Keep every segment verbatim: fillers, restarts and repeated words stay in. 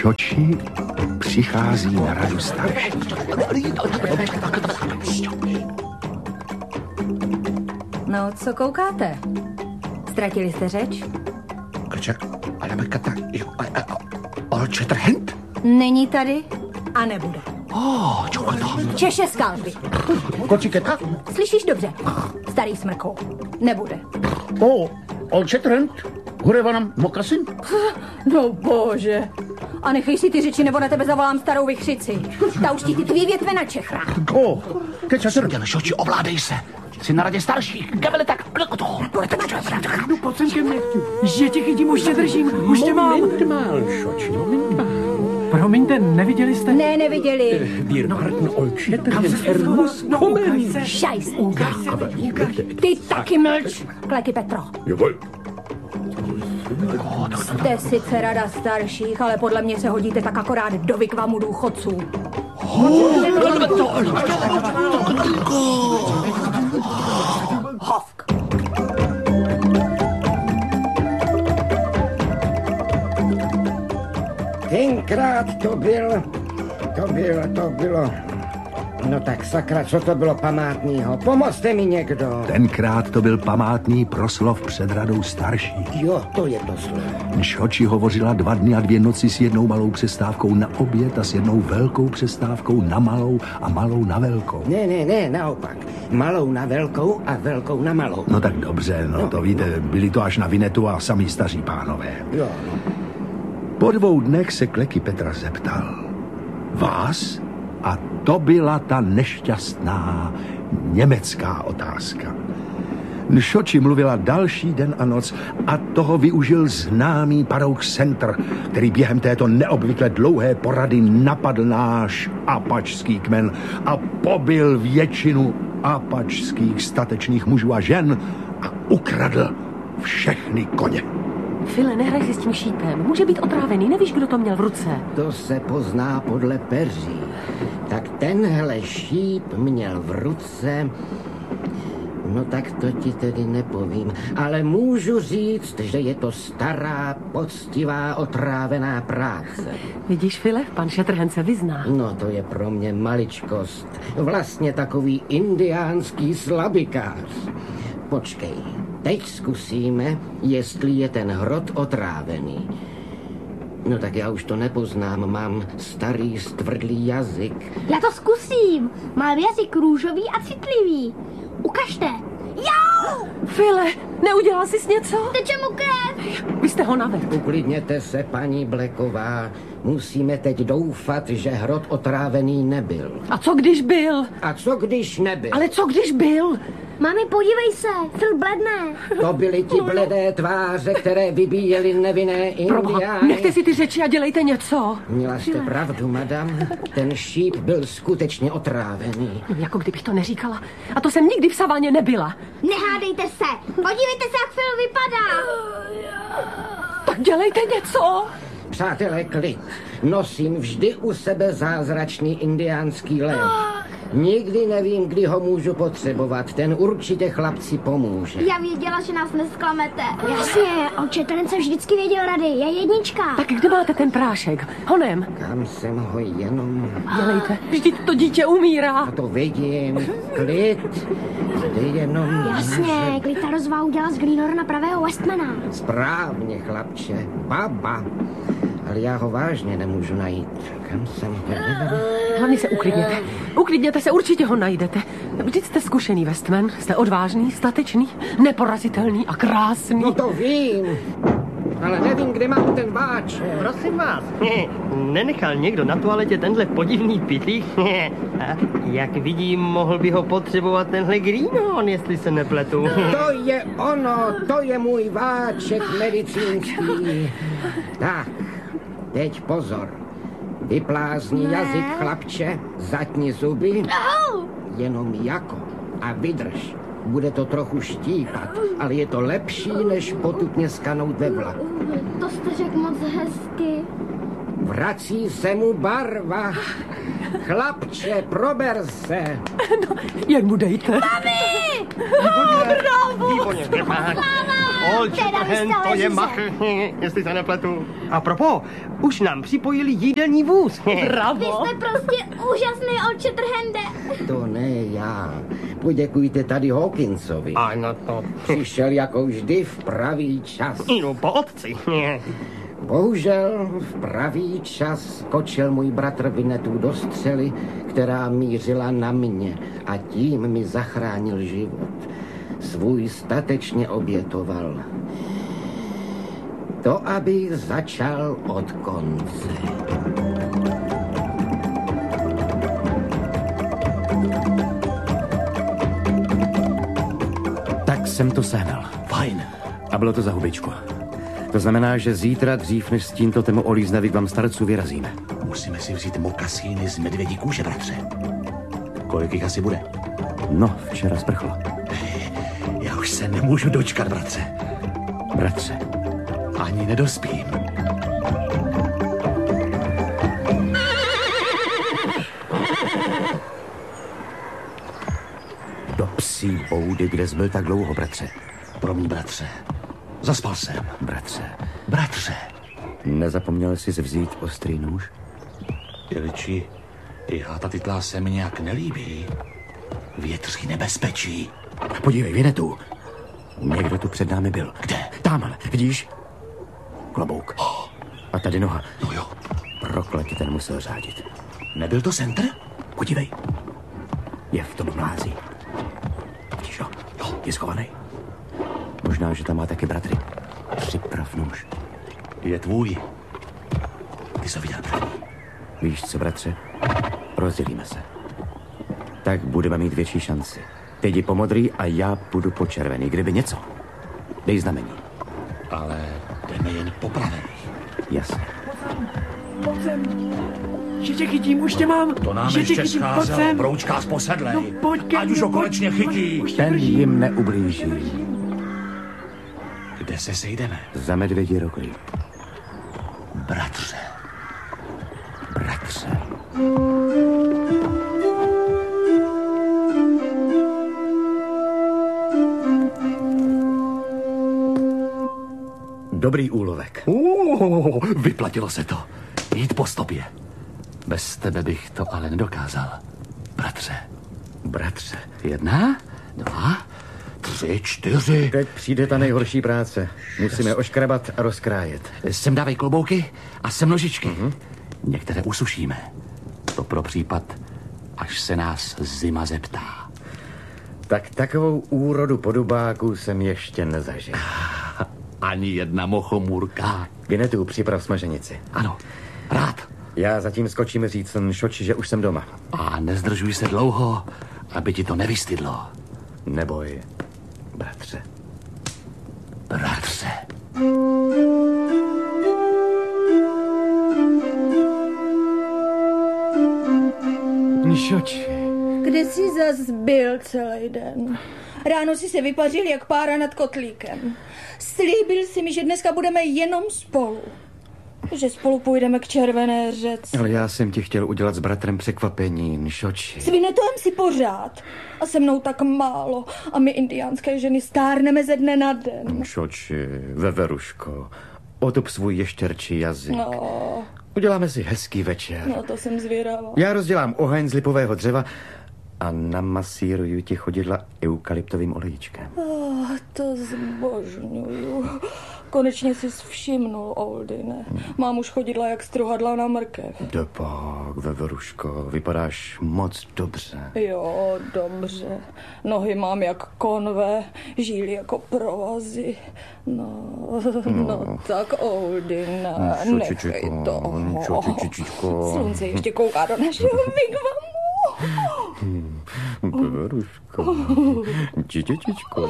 Šoči přichází na radu starší. No, co koukáte? Ztratili jste řeč? Krček, ale Bekata, jo, Old Shatterhand? Není tady a nebude. Oh, čokoláda. Češe skalby. Kociketa? Slyšíš dobře? Starý smrkou. Nebude. Oh, Old Shatterhand? Hurevanam mokasin? No bože. A nechej si ty řeči, nebo na tebe zavolám starou vychřici. Ta už ti ty tvý větve načechra. Oh, keďa srdel, Šoči, ovládej se. Jsi na radě starších. Gabele tak, blko to. No pojď sem ke mně. Že tě chytím, už tě držím, už tě mám. Moment mal, Šoči, moment mal. Promiňte, neviděli jste? Ne, neviděli. Wir warten Old Shatterhand, er muss kommen. Šajs. Ty taky mlč, Kleky Petro. Jawohl. Jste sice rada starších, ale podle mě se hodíte tak akorát do vykvamu důchodců. Hovk. Tenkrát to byl, to bylo, to bylo. No tak sakra, co to bylo památnýho? Pomozte mi někdo. Tenkrát to byl památný proslov před radou starších. Jo, to je to slovo. Šoči hovořila dva dny a dvě noci s jednou malou přestávkou na oběd a s jednou velkou přestávkou na malou a malou na velkou. Ne, ne, ne, naopak. Malou na velkou a velkou na malou. No tak dobře, no, no. To víte, byli to až na Vinetu a samí staří pánové. Jo. Po dvou dnech se Kleky Petra zeptal. Vás? A to byla ta nešťastná německá otázka. Šoči mluvila další den a noc a toho využil známý parouk Center, který během této neobvykle dlouhé porady napadl náš apačský kmen a pobil většinu apačských statečných mužů a žen a ukradl všechny koně. File, nehraj si s tím šípem. Může být otrávený, nevíš, kdo to měl v ruce. To se pozná podle peří. Tak tenhle šíp měl v ruce... No tak to ti tedy nepovím, ale můžu říct, že je to stará, poctivá, otrávená práce. Vidíš, File, pan Shatterhand se vyzná. No to je pro mě maličkost. Vlastně takový indiánský slabikář. Počkej, teď zkusíme, jestli je ten hrot otrávený. No tak já už to nepoznám, mám starý stvrdlý jazyk. Já to zkusím, mám jazyk růžový a citlivý. Ukažte. Jau! File, neudělal jsi něco? Teče mu krev. Vy jste ho navedl. Uklidněte se, paní Blacková. Musíme teď doufat, že hrot otrávený nebyl. A co když byl? A co když nebyl? Ale co když byl? Mami, podívej se, Phil bledne. To byly ti bledé tváře, které vybíjely nevinné indiány. Nechte si ty řeči a dělejte něco. Měla jste pravdu, madam. Ten šíp byl skutečně otrávený. No, jako kdybych to neříkala. A to jsem nikdy v saváně nebyla. Nehádejte se. Podívejte se, jak Phil vypadá. Tak dělejte něco. Přátelé, klid. Nosím vždy u sebe zázračný indiánský lék. Nikdy nevím, kdy ho můžu potřebovat. Ten určitě chlapci pomůže. Já věděla, že nás nesklamete. Jasně, Old Shatterhand se vždycky věděl rady. Je jednička. Tak kde máte ten prášek? Honem. Kam jsem ho jenom... Dělejte. Vždyť to dítě umírá. A to vidím. Klid. Vždy jenom... Jasně, klid ta rozvahu udělala z Greenora na pravého Westmana. Správně, chlapče. Baba. Ale já ho vážně nemůžu najít. Kam jsem ho... Hlavně se uklidněte. Uklidněte se, určitě ho najdete. Vždyť jste zkušený Westman. Jste odvážný, statečný, neporazitelný a krásný. No to vím. Ale nevím, kde mám ten váč. Prosím vás, nenechal někdo na toaletě tenhle podivný pytlík? Jak vidím, mohl by ho potřebovat tenhle Greenhorn, jestli se nepletu. To je ono, to je můj váček medicínský. Tak, teď pozor. Vyplázni jazyk, chlapče, zatni zuby. Jenom jako a vydrž. Bude to trochu štípat, ale je to lepší, než potupně skanout ve vlaku. To jste řekl moc hezky. Vrací se mu barva. Chlapče, prober se. No, jen mu dejte. Mami! Výborně, Grpák. Olčí trhen, to je machl, jestli se nepletu. A propos, už nám připojili jídelní vůz. Bravo. Vy jste prostě úžasný, Olče Trhende. To ne já. Poděkujte tady Hawkinsovi. A no to... Přišel jako vždy v pravý čas. No, po otci. Bohužel v pravý čas skočil můj bratr Vinetu do střely, která mířila na mě a tím mi zachránil život. Svůj statečně obětoval. To, aby začal od konce. Tak jsem to sehnal. Fajn. A bylo to za hubičku. To znamená, že zítra dřív, než s tímto temu olíznaví k vám starců vyrazíme. Musíme si vzít mokasíny z medvědí kůže, bratře. Kolik jich asi bude? No, včera sprchlo. Já už se nemůžu dočkat, bratře. Bratře. Ani nedospím. Do psí boudy, kde jsi byl tak dlouho, bratře. Promiň, bratře. Zaspal jsem. Bratře. Bratře. Nezapomněl jsi vzít ostrý nůž? Jelči, já ta titlá se mi nějak nelíbí. Větří nebezpečí. Podívej, Vinetu. Někdo tu před námi byl. Kde? Támhle, vidíš? Klobouk. Oh. A tady noha. No jo. Prokletě, ten musel řádit. Nebyl to center? Podívej. Je v tom mlází. Vidíš ho? Jo. Je schovaný. Možná, že tam má taky bratry. Připrav nůž. Je tvůj. Ty jsi ho viděl první. Víš co, bratře? Rozdělíme se. Tak budeme mít větší šanci. Ty jdi po modrý a já půjdu po červený. Kdyby něco, dej znamení. Ale jdeme jen po pravé. Jasně. Pojď sem. Že tě chytím, už tě mám. To nám že ještě tě chytím, pojď scházel, sem. broučká z posedlej. No pojď ke Ať mně, už ho pojď, konečně pojď, chytí. už tě Ten držím. jim neublíží. Kde se sejdeme? Za medvědí roklí. Bratře. Bratře. Dobrý úlovek. Uh, vyplatilo se to. Jít po stopě. Bez tebe bych to ale nedokázal. Bratře. Bratře. Jedna, dva, tři, čtyři. Teď přijde ta nejhorší práce. Musíme oškrabat a rozkrájet. Sem dávej klobouky a sem nožičky. Mm-hmm. Některé usušíme. To pro případ, až se nás zima zeptá. Tak takovou úrodu podobáků jsem ještě nezažil. Ani jedna mochomůrka. Vinetu, připrav smaženici. Ano, rád. Já zatím skočím říct Šoči, že už jsem doma. A nezdržuj se dlouho, aby ti to nevystydlo. Neboj, bratře. Bratře. Šoči. Kde jsi zas byl celý den? Ráno si se vypařil jak pára nad kotlíkem. Slíbil si mi, že dneska budeme jenom spolu. Že spolu půjdeme k Červené řece. Ale já jsem ti chtěl udělat s bratrem překvapení, Šoči. S Vinetem si pořád. A se mnou tak málo. A my indiánské ženy stárneme ze dne na den. Šoči, veveruško, otup svůj ještěrčí jazyk. No, Uděláme si hezký večer. no to jsem zvědavá. Já rozdělám oheň z lipového dřeva a namasíruju ti chodidla eukalyptovým olejčkem. Oh, to zbožňuju. Konečně jsi všimnul, Oldine. Mám už chodidla jak struhadla na mrkev. Dopak, veveruško, vypadáš moc dobře. Jo, dobře. Nohy mám jak konve, žíly jako provazy. No, no, no tak Oldine, No, nechej čočičko, toho. čočičičko. Slunce ještě kouká do našeho wigwamu. Veveruško, čičičičko.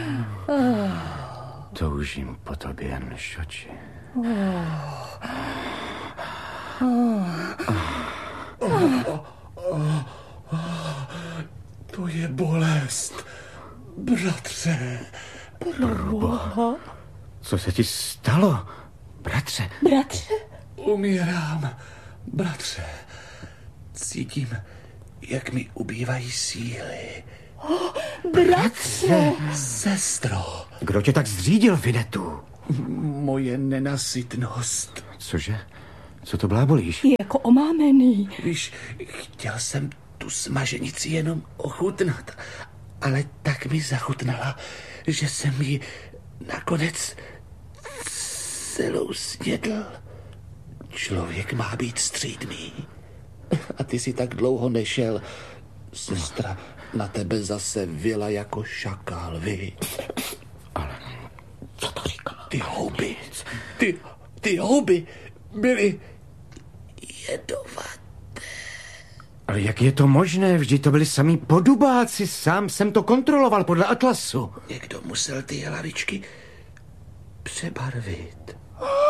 Toužím po tobě, Šoči. To je bolest, bratře. Proboha. Co se ti stalo, bratře? Bratře? Umírám, bratře. Cítím, jak mi ubývají síly. Oh, bratře! Sestro. Kdo tě tak zřídil, Vinetu? Moje nenasytnost. Cože? Co to blábolíš? Je jako omámený. Víš, chtěl jsem tu smaženici jenom ochutnat, ale tak mi zachutnala, že jsem ji nakonec celou snědl. Člověk má být střídmý. A ty si tak dlouho nešel. Sestra na tebe zase vyla jako šakál, vy. Ale co to říkala? Ty houby, ty, ty houby byly jedovaté. Ale jak je to možné? Vždyť to byli samý podubáci. Sám jsem to kontroloval podle atlasu. Někdo musel ty hlavičky přebarvit.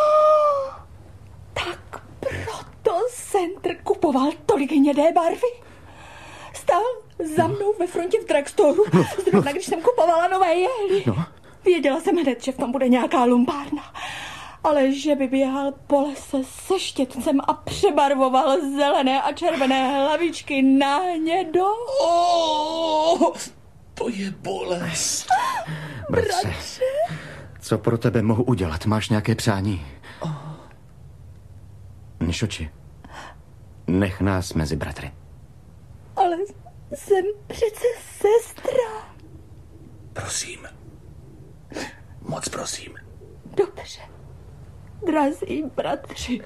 Tak proto Centr kupoval tolik hnědé barvy. Stál za mnou ve frontě v drugstoru, zrovna když jsem kupovala nové jehly. No. Věděla jsem hned, že v tom bude nějaká lumpárna. Ale že by běhal po lese se štětcem a přebarvoval zelené a červené hlavičky na hnědo. Oh, to je bolest. Bratře, co pro tebe mohu udělat? Máš nějaké přání? Oh. Nešoči, nech nás mezi bratry. Ale jsem přece sestra. Prosím. Moc prosím. Dobře. Drazí bratři.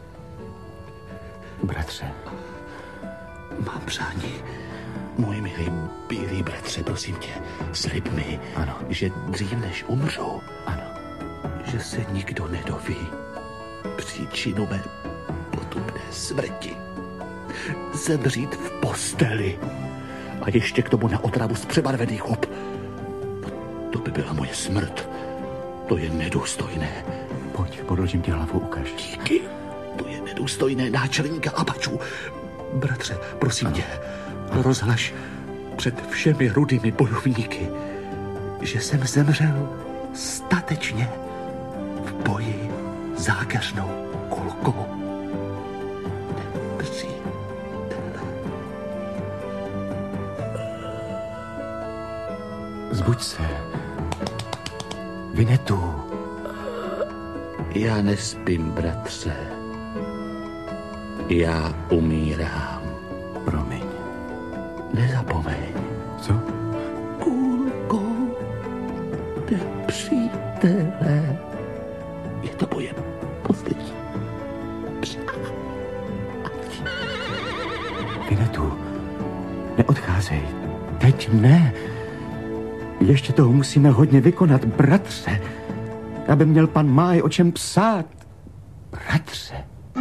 Bratře. Mám přání. Můj milý bílý bratře, prosím tě, slib mi, ano, že dřív než umřu, ano, že se nikdo nedoví příčinu mé potupné smrti. Zemřít v posteli a ještě k tomu na otravu z přebarvených hub. To by byla moje smrt. To je nedůstojné. Pojď, podložím ti hlavu, ukaž. Díky. To je nedůstojné náčelníka Apačů. Bratře, prosím ano. tě, rozhlaš před všemi rudými bojovníky, že jsem zemřel statečně v boji zákeřnou kulkou. Zbuď se. Vinetu. Já nespím, bratře. Já umírám. Promiň. Nezapomeň. Co? Kulkou nepřítele. Je to moje poslední přání. Vinetu, neodcházej. Teď ne. Ještě toho musíme hodně vykonat, bratře. Aby měl pan Máj o čem psát. Bratře.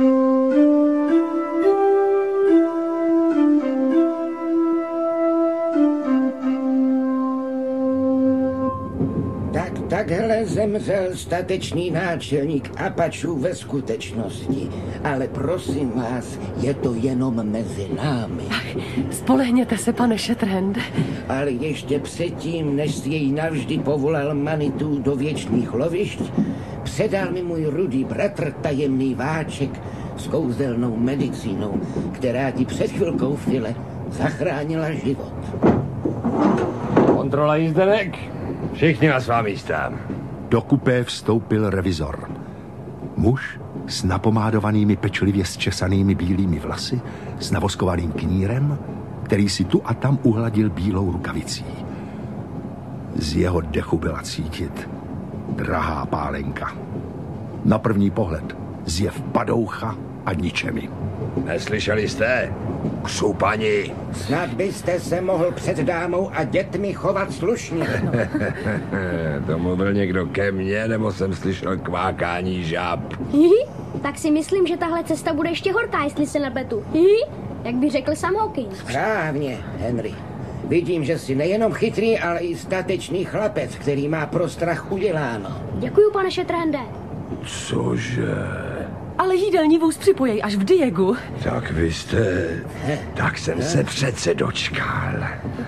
Tak takhle zemřel statečný náčelník Apačů ve skutečnosti. Ale prosím vás, je to jenom mezi námi. Spolehněte se, pane Shatterhande. Ale ještě předtím, než si jej navždy povolal Manitou do věčných lovišť, předal mi můj rudý bratr tajemný váček s kouzelnou medicínou, která ti před chvilkou, File, zachránila život. Kontrola jízdenek. Všichni na svá místa. Do kupé vstoupil revizor. Muž s napomádovanými pečlivě zčesanými bílými vlasy, s navoskovaným knírem, který si tu a tam uhladil bílou rukavicí. Z jeho dechu byla cítit drahá pálenka. Na první pohled zjev padoucha a ničemi. Neslyšeli jste? Křupani. Snad byste se mohl před dámou a dětmi chovat slušně. To mluvil někdo ke mně, nebo jsem slyšel kvákání žáb? Hihi, tak si myslím, že tahle cesta bude ještě horká, jestli se nepletu. Hihi, jak by řekl sam Hawkins. Správně, Henry. Vidím, že jsi nejenom chytrý, ale i statečný chlapec, který má pro strach uděláno. Děkuju, pane Shatterhande. Cože? Ale jídelní vůz připojej až v Diegu. Tak vy jste... Tak jsem se přece dočkal.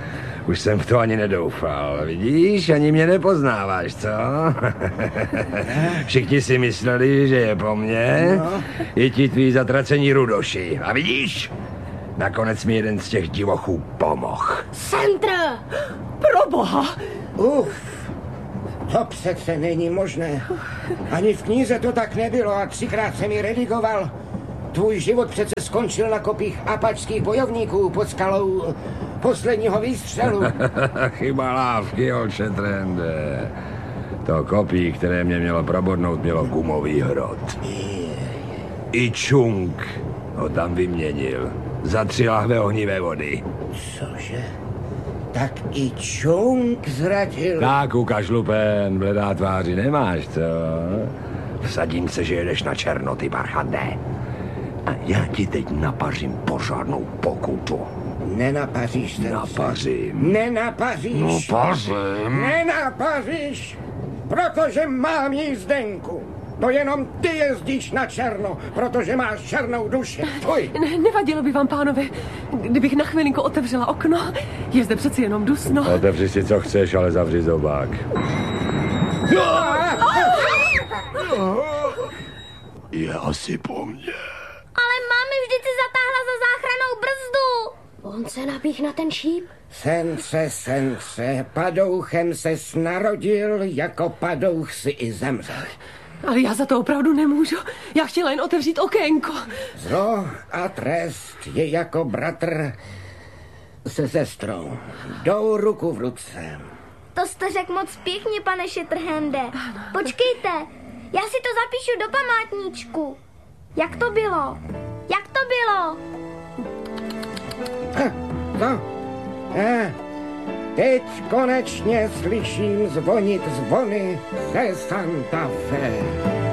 Už jsem v to ani nedoufal. Vidíš, ani mě nepoznáváš, co? Všichni si mysleli, že je po mně. No. I ti tví zatracení rudoši. A vidíš? Nakonec mi jeden z těch divochů pomohl. Centr! Proboha! Uf, to přece není možné. Ani v knize to tak nebylo a třikrát jsem ji redigoval. Tvůj život přece skončil na kopích apačských bojovníků pod skalou posledního výstřelu. Chyba lávky, olče Trende. To kopí, které mě mělo probodnout, mělo gumový hrot. I Čung ho tam vyměnil za tři lahve ohnivé vody. Cože? Tak i Čung zradil. Tak, ukaž lupen, bledá tváři nemáš, co? Vsadím se, že jedeš na černo, ty barchande. A já ti teď napařím pořádnou pokutu. Nenapaříš se. Napařím. Nenapaříš. Napařím. Nenapaříš, protože mám jízdenku. To jenom ty jezdíš na černo, protože máš černou duši. Tvoj. Ne, nevadilo by vám, pánové, kdybych na chvilinku otevřela okno. Je zde přeci jenom dusno. Otevři si, co chceš, ale zavři zobák. Je asi po mně. Ale mámy vždyť si zatáhla za záchrannou brzdu. On se napích na ten šíp. Sence, sence, padouchem ses narodil, jako padouch si i zemřel. Ale já za to opravdu nemůžu. Já chtěla jen otevřít okénko. Zlo a trest je jako bratr se sestrou. Jdou ruku v ruce. To jste řekl moc pěkně, pane Shatterhande. Počkejte, já si to zapíšu do památníčku. Jak to bylo? Jak to bylo? Ha, co? Ha, teď konečně slyším zvonit zvony ze Santa Fe.